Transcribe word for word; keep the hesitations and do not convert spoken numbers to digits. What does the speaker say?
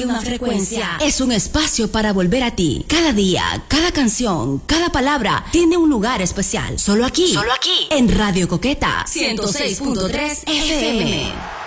Una frecuencia es un espacio para volver a ti. Cada día, cada canción, cada palabra tiene un lugar especial. Solo aquí, Solo aquí, en Radio Coqueta ciento seis punto tres F M.